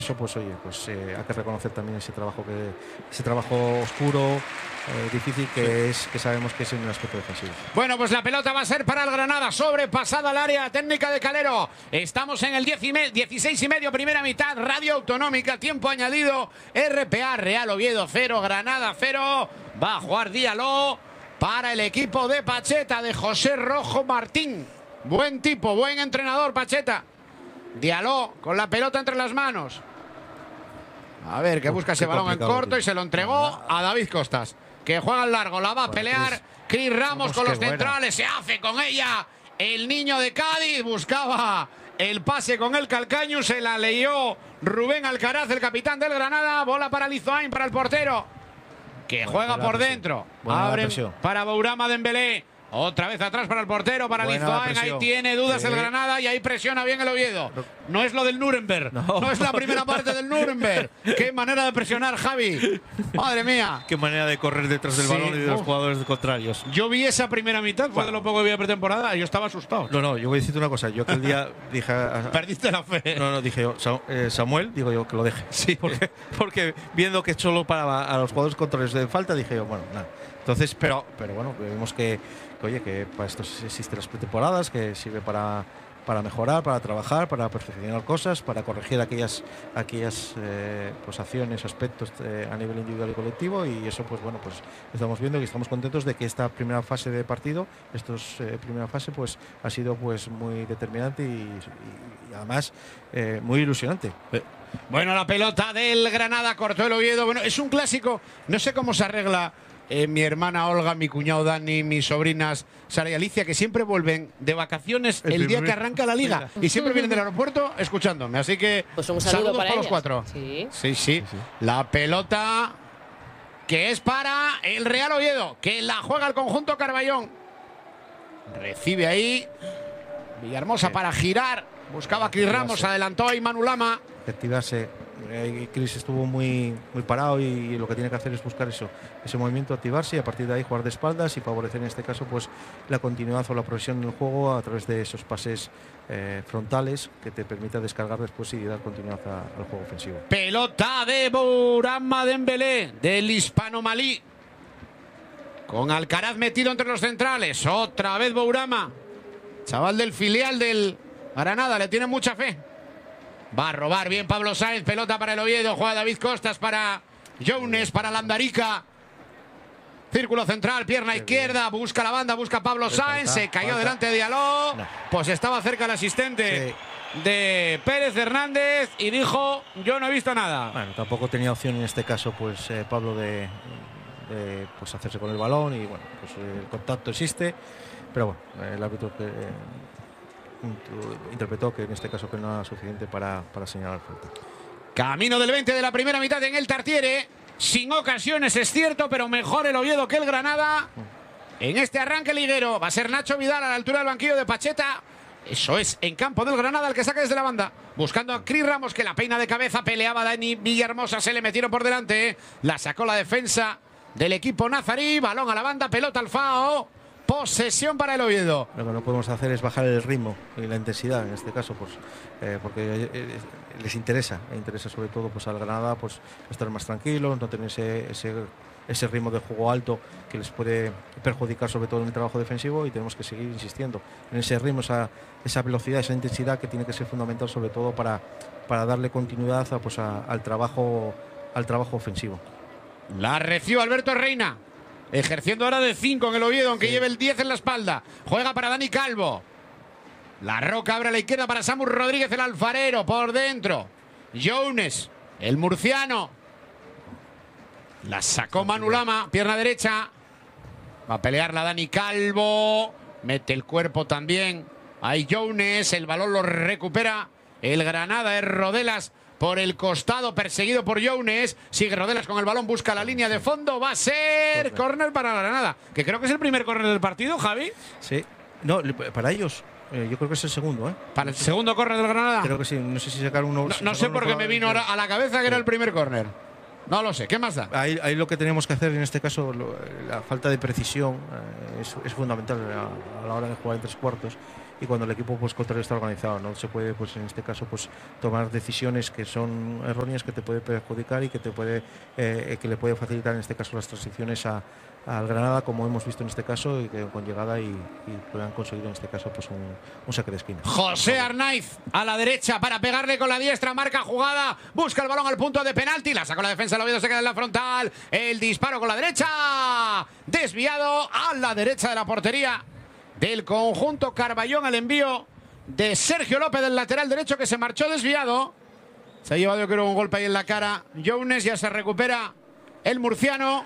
Eso, pues oye, pues hay que reconocer también ese trabajo oscuro, difícil que sabemos que es en el aspecto defensivo. Bueno, pues la pelota va a ser para el Granada, sobrepasada al área técnica de Calero. Estamos en el 16 y medio, primera mitad, Radio Autonómica, tiempo añadido, RPA, Real Oviedo 0, Granada 0. Va a jugar Diallo para el equipo de Pacheta, de José Rojo Martín. Buen tipo, buen entrenador, Pacheta. Diallo con la pelota entre las manos. A ver, que busca ese balón en corto y se lo entregó a David Costas, que juega al largo, la va a pelear Cris Ramos con los centrales, se hace con ella el niño de Cádiz, buscaba el pase con el calcaño, se la leyó Rubén Alcaraz, el capitán del Granada, bola para Lizoain, para el portero, que juega por dentro, abre para Bourama Dembélé. Otra vez atrás para el portero, para Lizoain. Ahí tiene dudas el Granada y ahí presiona bien el Oviedo. No es lo del Nuremberg. No es la primera parte del Nuremberg. Qué manera de presionar, Javi. Madre mía. Qué manera de correr detrás del balón y de los jugadores contrarios. Yo vi esa primera mitad, fue de lo poco que vi de pretemporada, y yo estaba asustado. No, yo voy a decirte una cosa. Yo aquel día dije… Perdiste la fe. No, dije yo, Samuel, digo yo, que lo deje. Sí, porque viendo que solo para a los jugadores contrarios de falta, dije yo, bueno, nada. Entonces, pero bueno, vemos que oye, que para esto existen las pretemporadas, que sirve para mejorar, para trabajar, para perfeccionar cosas, para corregir aquellas pues acciones, aspectos a nivel individual y colectivo, y eso pues bueno, pues estamos viendo que estamos contentos de que esta primera fase de partido, primera fase pues ha sido pues muy determinante y además muy ilusionante. Bueno, la pelota del Granada cortó el Oviedo. Bueno, es un clásico, no sé cómo se arregla. Mi hermana Olga, mi cuñado Dani, mis sobrinas Sara y Alicia, que siempre vuelven de vacaciones el día que arranca la liga y siempre vienen del aeropuerto escuchándome. Así que pues un saludo para los cuatro. Sí. La pelota que es para el Real Oviedo, que la juega el conjunto Carballón. Recibe ahí Villahermosa para girar. Buscaba a Cris Ramos, adelantó a Manu Lama. Activarse. Cris estuvo muy parado y lo que tiene que hacer es buscar ese movimiento, activarse y a partir de ahí jugar de espaldas y favorecer en este caso pues la continuidad o la progresión en el juego a través de esos pases frontales que te permita descargar después y dar continuidad al juego ofensivo. Pelota de Bourama Dembélé del hispano malí, con Alcaraz metido entre los centrales. Otra vez Bourama, chaval del filial del Granada, le tiene mucha fe. Va a robar bien Pablo Sáenz, pelota para el Oviedo, juega David Costas para Jones, para Landarica. Círculo central, pierna izquierda, busca la banda, busca Pablo Sáenz, se cayó delante de Diallo. Pues estaba cerca el asistente de Pérez Hernández y dijo, yo no he visto nada. Bueno, tampoco tenía opción en este caso pues Pablo de pues hacerse con el balón y bueno, pues el contacto existe, pero bueno, el árbitro interpretó que en este caso que no era suficiente para señalar falta. Camino del 20 de la primera mitad en el Tartiere, sin ocasiones es cierto, pero mejor el Oviedo que el Granada. En este arranque liguero va a ser Nacho Vidal a la altura del banquillo de Pacheta. Eso es, en campo del Granada, el que saca desde la banda, buscando a Cris Ramos, que la peina de cabeza, peleaba Dani Villahermosa, se le metieron por delante, la sacó la defensa del equipo nazarí, balón a la banda, pelota al FAO. Posesión para el Oviedo. Lo que no podemos hacer es bajar el ritmo y la intensidad en este caso, pues porque les interesa sobre todo pues al Granada pues estar más tranquilos, no tener ese ritmo de juego alto que les puede perjudicar sobre todo en el trabajo defensivo, y tenemos que seguir insistiendo en ese ritmo, esa velocidad, esa intensidad que tiene que ser fundamental sobre todo para darle continuidad al trabajo ofensivo. La recibe Alberto Reina, ejerciendo ahora de 5 en el Oviedo, aunque lleve el 10 en la espalda. Juega para Dani Calvo. La Roca abre a la izquierda para Samu Rodríguez, el alfarero, por dentro. Jones, el murciano. La sacó Manu Lama, pierna derecha. Va a pelearla Dani Calvo. Mete el cuerpo también. Ahí Jones, el balón lo recupera el Granada, es Rodelas. Por el costado, perseguido por Jones. Sigue Rodelas con el balón, busca la línea de fondo. Va a ser córner para la Granada, que creo que es el primer córner del partido, Javi. Sí, no, para ellos yo creo que es el segundo. ¿Para el segundo córner del Granada? Creo que sí, no sé si sacar uno. No sé por qué me vino a la cabeza que era el primer córner. No lo sé, ¿qué más da? Ahí lo que tenemos que hacer en este caso, la falta de precisión es fundamental a la hora de jugar en tres cuartos. y cuando el equipo pues contrario está organizado. No se puede, pues en este caso, pues tomar decisiones que son erróneas, que te puede perjudicar y que que le puede facilitar en este caso las transiciones al Granada, como hemos visto en este caso, y que con llegada y puedan conseguir en este caso pues un saque de esquina. José Arnaiz a la derecha para pegarle con la diestra, marca jugada, busca el balón al punto de penalti, la saca la defensa, el Oviedo se queda en la frontal, el disparo con la derecha, desviado a la derecha de la portería del conjunto Carballón, el envío de Sergio López del lateral derecho que se marchó desviado. Se ha llevado, yo creo, un golpe ahí en la cara Jones, ya se recupera el murciano.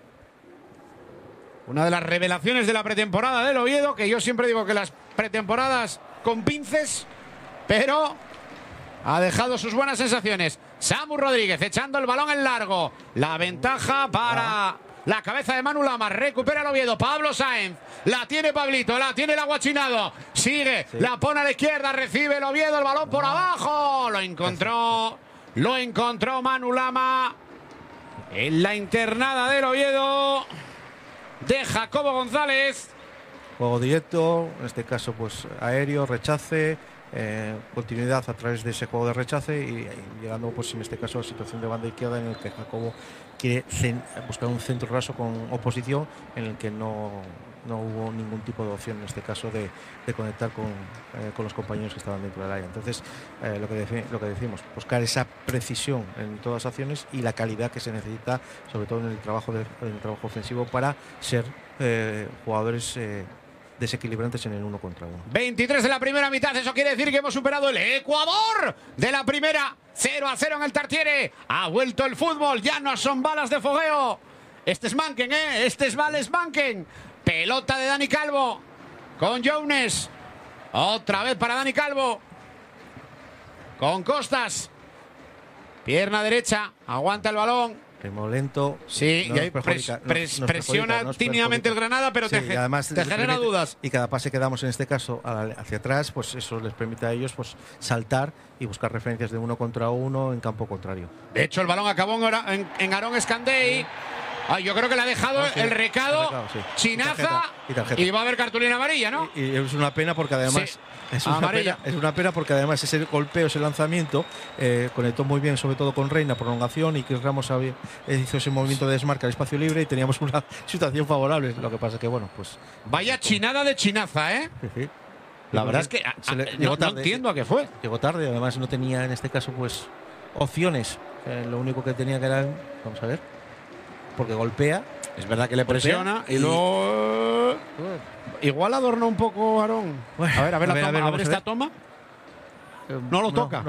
Una de las revelaciones de la pretemporada del Oviedo, que yo siempre digo que las pretemporadas con pinces, pero ha dejado sus buenas sensaciones. Samu Rodríguez echando el balón en largo. La ventaja para la cabeza de Manu Lama. Recupera el Oviedo. Pablo Sáenz. La tiene Pablito. La tiene el aguachinado. Sigue. Sí. La pone a la izquierda. Recibe el Oviedo. El balón por abajo. Lo encontró. Lo encontró Manu Lama en la internada del Oviedo de Jacobo González. Juego directo, en este caso pues aéreo, rechace, continuidad a través de ese juego de rechace y llegando pues en este caso a la situación de banda izquierda en el que Jacobo quiere buscar un centro raso con oposición en el que no hubo ningún tipo de opción en este caso de conectar con los compañeros que estaban dentro del área. Entonces lo que decimos, buscar esa precisión en todas las acciones y la calidad que se necesita, sobre todo en el trabajo ofensivo, para ser jugadores desequilibrantes en el 1 contra 1. 23 de la primera mitad, eso quiere decir que hemos superado el Ecuador de la primera. 0-0 en el Tartiere. Ha vuelto el fútbol, ya no son balas de fogueo. Este es Manken, este es Vales Manken. Pelota de Dani Calvo con Jones. Otra vez para Dani Calvo. Con Costas. Pierna derecha, aguanta el balón. Ritmo lento. Sí, no y ahí presiona tímidamente el Granada, pero sí, te genera dudas. Y cada pase que damos en este caso hacia atrás, pues eso les permite a ellos pues saltar y buscar referencias de 1 contra 1 en campo contrario. De hecho, el balón acabó en Aarón Escandey. Ay, yo creo que le ha dejado el recado, sí. Chinaza y va a haber cartulina amarilla, ¿no? Y es una pena porque además sí. es una pena porque además ese golpeo, ese lanzamiento conectó muy bien, sobre todo con Reina, prolongación, y Chris Ramos hizo ese movimiento de desmarque al espacio libre y teníamos una situación favorable. Lo que pasa que bueno, pues vaya chinada de Chinaza, ¿eh? Sí. La verdad es que no entiendo a qué fue. Llegó tarde, además no tenía en este caso pues opciones. Lo único que tenía que era, vamos a ver, porque golpea. Es verdad que le presiona y luego igual adornó un poco Aarón. Bueno, a ver esta toma. No lo toca.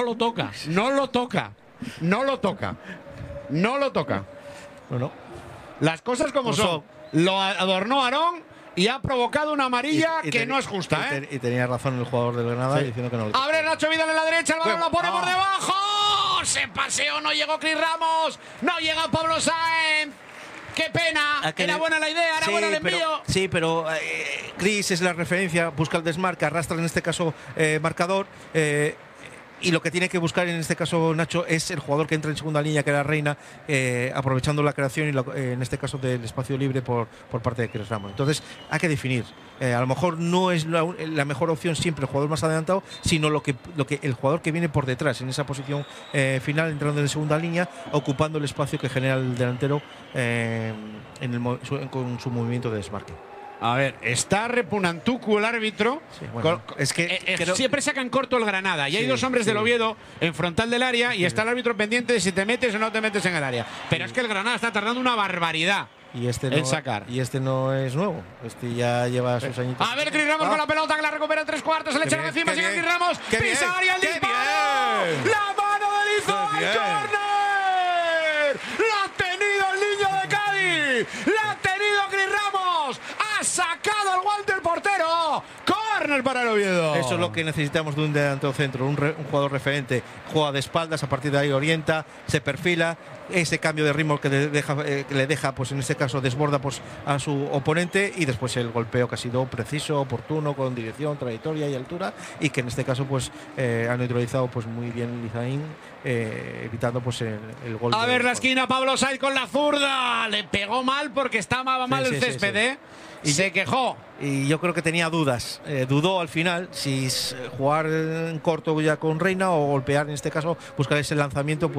No. Las cosas como son. Lo adornó Aarón y ha provocado una amarilla que no es justa, y tenía razón el jugador del Granada diciendo que no lo toca. Abre Nacho Vidal en la derecha, el balón lo pone por debajo. Se paseó, no llegó Chris Ramos, no llega Pablo Sáenz. ¡Qué pena! Era buena la idea, era bueno el envío. Pero Chris es la referencia, busca el desmarque, arrastra en este caso marcador. Y lo que tiene que buscar en este caso Nacho es el jugador que entra en segunda línea, que era Reina, aprovechando la creación y en este caso del espacio libre por parte de Chris Ramos. Entonces hay que definir. A lo mejor no es la mejor opción siempre el jugador más adelantado, sino lo que el jugador que viene por detrás en esa posición final, entrando en segunda línea, ocupando el espacio que genera el delantero con su movimiento de desmarque. A ver, está Repunantucu el árbitro. Sí, bueno, es que siempre sacan corto el Granada. Y hay dos hombres del Oviedo en frontal del área y está el árbitro pendiente de si te metes o no te metes en el área. Pero es que el Granada está tardando una barbaridad en sacar. Y este no es nuevo. Este ya lleva sus añitos. A ver, Chris Ramos con la pelota que la recupera en 3/4. Se le echa encima, sigue Chris Ramos. Pisa área, el disparo. La mano del Izzo, el córner. La ha tenido el niño de Cádiz. La ha tenido Chris Ramos. Ha sacado el guante el portero. Córner para el Oviedo. Eso es lo que necesitamos de un delantero centro, un jugador referente. Juega de espaldas, a partir de ahí orienta, se perfila. Ese cambio de ritmo que le deja, pues en este caso desborda pues a su oponente, y después el golpeo que ha sido preciso, oportuno, con dirección, trayectoria y altura, y que en este caso pues ha neutralizado pues muy bien Lizaín evitando pues el gol. A ver la esquina, Pablo Saiz con la zurda. Le pegó mal porque estaba mal el césped, ¿eh? Y se quejó. Y yo creo que tenía dudas. Dudó al final si jugar en corto ya con Reina o golpear, en este caso, buscar ese lanzamiento. Pues